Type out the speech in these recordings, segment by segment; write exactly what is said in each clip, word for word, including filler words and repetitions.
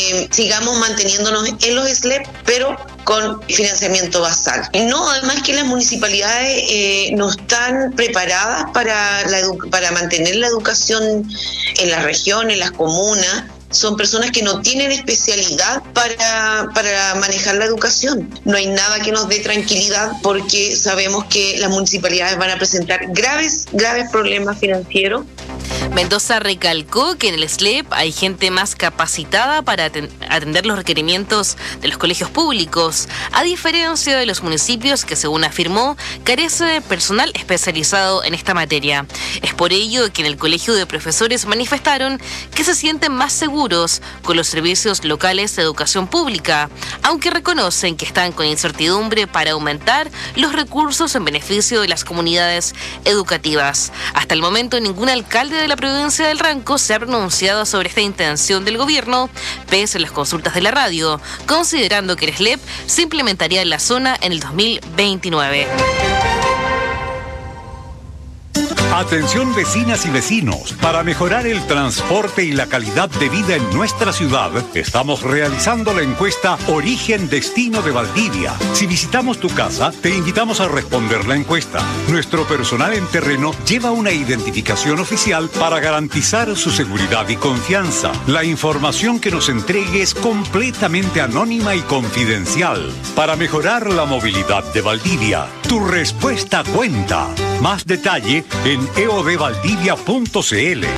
que sigamos manteniéndonos en los S L E P, pero con financiamiento basal. No, además que las municipalidades eh, no están preparadas para, la edu- para mantener la educación en las regiones, en las comunas. Son personas que no tienen especialidad para, para manejar la educación. No hay nada que nos dé tranquilidad porque sabemos que las municipalidades van a presentar graves, graves problemas financieros. Mendoza recalcó que en el S L E P hay gente más capacitada para atender los requerimientos de los colegios públicos, a diferencia de los municipios que, según afirmó, carece de personal especializado en esta materia. Es por ello que en el Colegio de Profesores manifestaron que se sienten más seguros con los servicios locales de educación pública, aunque reconocen que están con incertidumbre para aumentar los recursos en beneficio de las comunidades educativas. Hasta el momento, ningún alcalde de la provincia del Ranco se ha pronunciado sobre esta intención del gobierno, pese a las consultas de la radio, considerando que el S L E P se implementaría en la zona en el dos mil veintinueve. Atención vecinas y vecinos, para mejorar el transporte y la calidad de vida en nuestra ciudad, estamos realizando la encuesta Origen-Destino de Valdivia. Si visitamos tu casa, te invitamos a responder la encuesta. Nuestro personal en terreno lleva una identificación oficial para garantizar su seguridad y confianza. La información que nos entregue es completamente anónima y confidencial. Para mejorar la movilidad de Valdivia, tu respuesta cuenta. Más detalle en e o d valdivia punto c l.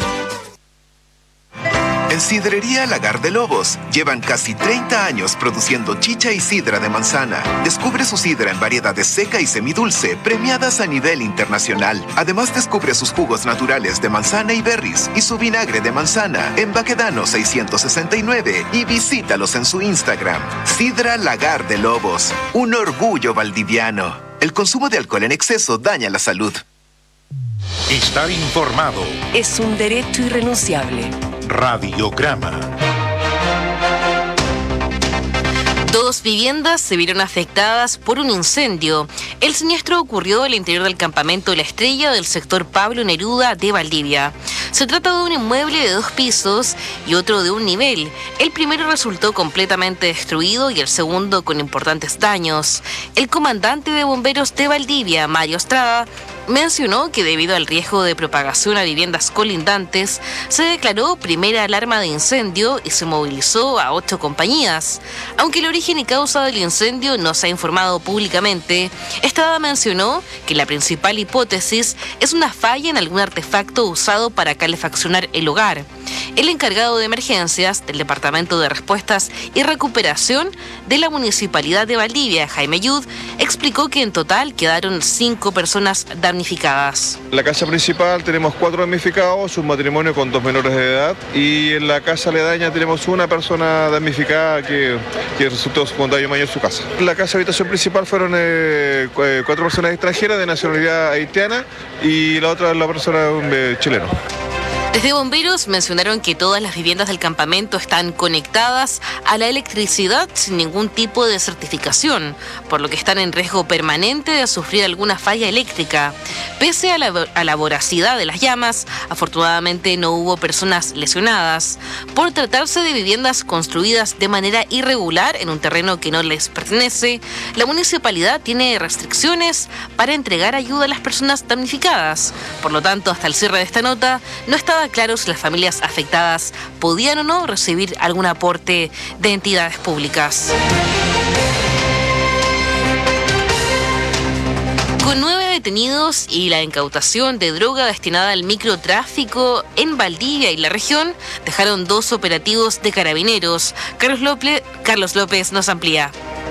En Sidrería Lagar de Lobos llevan casi treinta años produciendo chicha y sidra de manzana. Descubre su sidra en variedades seca y semidulce, premiadas a nivel internacional. Además, descubre sus jugos naturales de manzana y berries y su vinagre de manzana en Baquedano seiscientos sesenta y nueve y visítalos en su Instagram. Sidra Lagar de Lobos, un orgullo valdiviano. El consumo de alcohol en exceso daña la salud. Estar informado es un derecho irrenunciable. Radiograma. Dos viviendas se vieron afectadas por un incendio. El siniestro ocurrió al interior del campamento La Estrella del sector Pablo Neruda de Valdivia. Se trata de un inmueble de dos pisos y otro de un nivel. El primero resultó completamente destruido y el segundo con importantes daños. El comandante de bomberos de Valdivia, Mario Estrada, mencionó que debido al riesgo de propagación a viviendas colindantes, se declaró primera alarma de incendio y se movilizó a ocho compañías. Aunque el origen y causa del incendio no se ha informado públicamente, Estrada mencionó que la principal hipótesis es una falla en algún artefacto usado para calefaccionar el hogar. El encargado de emergencias del Departamento de Respuestas y Recuperación de la Municipalidad de Valdivia, Jaime Yud, explicó que en total quedaron cinco personas damnificadas. En la casa principal tenemos cuatro damnificados, un matrimonio con dos menores de edad, y en la casa aledaña tenemos una persona damnificada que, que resultó con daño mayor en su casa. En la casa habitación principal fueron eh, cuatro personas extranjeras de nacionalidad haitiana y la otra la persona un eh, chileno. Desde bomberos mencionaron que todas las viviendas del campamento están conectadas a la electricidad sin ningún tipo de certificación, por lo que están en riesgo permanente de sufrir alguna falla eléctrica. Pese a la, a la voracidad de las llamas, afortunadamente no hubo personas lesionadas. Por tratarse de viviendas construidas de manera irregular en un terreno que no les pertenece, la municipalidad tiene restricciones para entregar ayuda a las personas damnificadas. Por lo tanto, hasta el cierre de esta nota, no estaba claro si las familias afectadas podían o no recibir algún aporte de entidades públicas. Con nueve detenidos y la incautación de droga destinada al microtráfico en Valdivia y la región, dejaron dos operativos de carabineros. Carlos López, Carlos López nos amplía.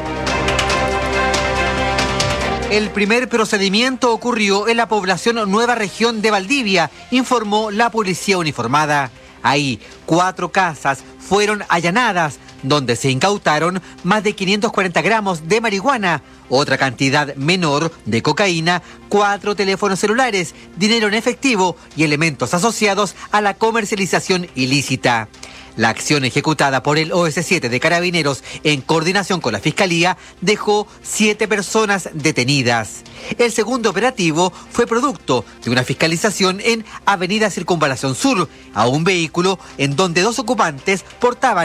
El primer procedimiento ocurrió en la población Nueva Región de Valdivia, informó la policía uniformada. Ahí, cuatro casas fueron allanadas, donde se incautaron más de quinientos cuarenta gramos de marihuana, otra cantidad menor de cocaína, cuatro teléfonos celulares, dinero en efectivo y elementos asociados a la comercialización ilícita. La acción ejecutada por el O S siete de Carabineros en coordinación con la Fiscalía dejó siete personas detenidas. El segundo operativo fue producto de una fiscalización en Avenida Circunvalación Sur a un vehículo en donde dos ocupantes portaban